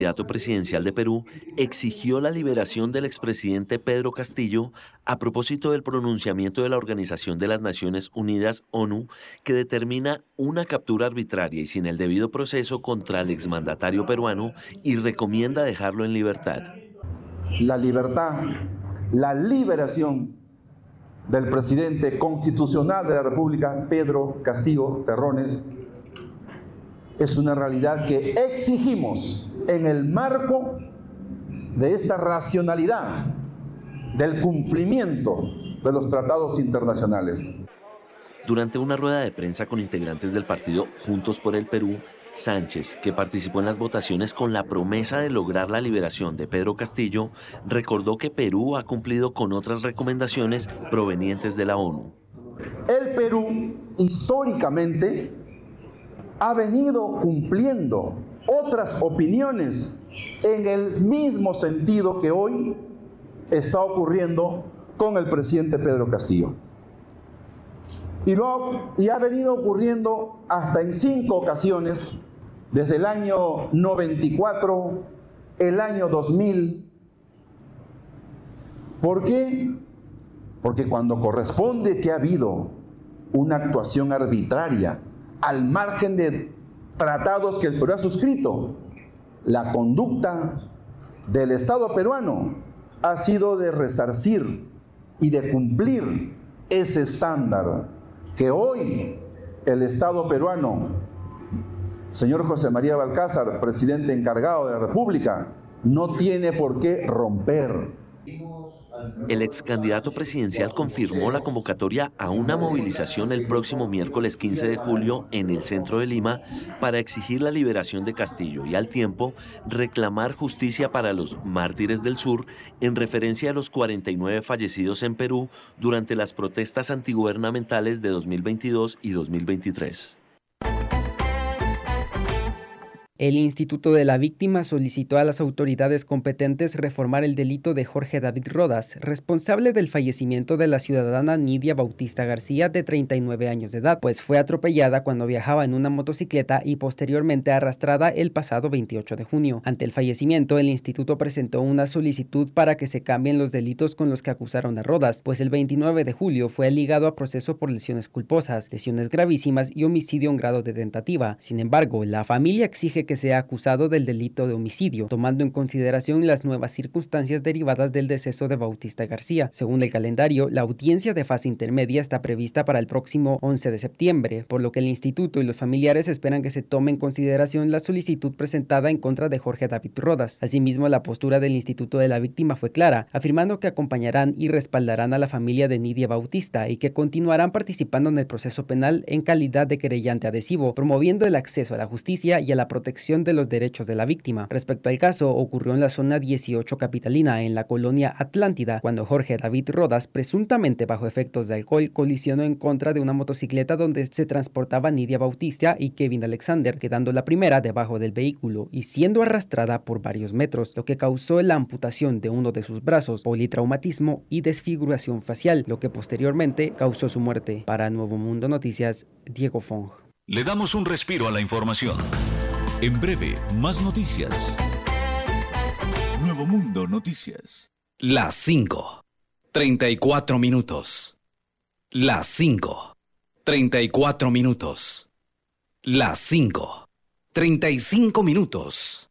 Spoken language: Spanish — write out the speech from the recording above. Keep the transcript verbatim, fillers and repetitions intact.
El candidato presidencial de Perú exigió la liberación del expresidente Pedro Castillo a propósito del pronunciamiento de la Organización de las Naciones Unidas, ONU, que determina una captura arbitraria y sin el debido proceso contra el exmandatario peruano y recomienda dejarlo en libertad. La libertad, la liberación del presidente constitucional de la República, Pedro Castillo Terrones, es una realidad que exigimos en el marco de esta racionalidad del cumplimiento de los tratados internacionales. Durante una rueda de prensa con integrantes del partido Juntos por el Perú, Sánchez, que participó en las votaciones con la promesa de lograr la liberación de Pedro Castillo, recordó que Perú ha cumplido con otras recomendaciones provenientes de la ONU. El Perú, históricamente, ha venido cumpliendo otras opiniones en el mismo sentido que hoy está ocurriendo con el presidente Pedro Castillo. Y, lo, y ha venido ocurriendo hasta en cinco ocasiones, desde el año noventa y cuatro, el año dos mil. ¿Por qué? Porque cuando corresponde que ha habido una actuación arbitraria al margen de tratados que el Perú ha suscrito, la conducta del Estado peruano ha sido de resarcir y de cumplir ese estándar que hoy el Estado peruano, señor José María Balcázar, presidente encargado de la República, no tiene por qué romper. El ex candidato presidencial confirmó la convocatoria a una movilización el próximo miércoles quince de julio en el centro de Lima para exigir la liberación de Castillo y al tiempo reclamar justicia para los mártires del sur en referencia a los cuarenta y nueve fallecidos en Perú durante las protestas antigubernamentales de dos mil veintidós y dos mil veintitrés. El Instituto de la Víctima solicitó a las autoridades competentes reformar el delito de Jorge David Rodas, responsable del fallecimiento de la ciudadana Nidia Bautista García, de treinta y nueve años de edad, pues fue atropellada cuando viajaba en una motocicleta y posteriormente arrastrada el pasado veintiocho de junio. Ante el fallecimiento, el instituto presentó una solicitud para que se cambien los delitos con los que acusaron a Rodas, pues el veintinueve de julio fue ligado a proceso por lesiones culposas, lesiones gravísimas y homicidio en grado de tentativa. Sin embargo, la familia exige que que sea acusado del delito de homicidio, tomando en consideración las nuevas circunstancias derivadas del deceso de Bautista García. Según el calendario, la audiencia de fase intermedia está prevista para el próximo once de septiembre, por lo que el instituto y los familiares esperan que se tome en consideración la solicitud presentada en contra de Jorge David Rodas. Asimismo, la postura del Instituto de la Víctima fue clara, afirmando que acompañarán y respaldarán a la familia de Nidia Bautista y que continuarán participando en el proceso penal en calidad de querellante adhesivo, promoviendo el acceso a la justicia y a la protección de los derechos de la víctima. Respecto al caso, ocurrió en la zona dieciocho capitalina, en la colonia Atlántida, cuando Jorge David Rodas, presuntamente bajo efectos de alcohol, colisionó en contra de una motocicleta donde se transportaba Nidia Bautista y Kevin Alexander, quedando la primera debajo del vehículo y siendo arrastrada por varios metros, lo que causó la amputación de uno de sus brazos, politraumatismo y desfiguración facial, lo que posteriormente causó su muerte. Para Nuevo Mundo Noticias, Diego Fong. Le damos un respiro a la información. En breve, más noticias. Nuevo Mundo Noticias. Las cinco. treinta y cuatro minutos. Las cinco. treinta y cuatro minutos. Las cinco. treinta y cinco minutos.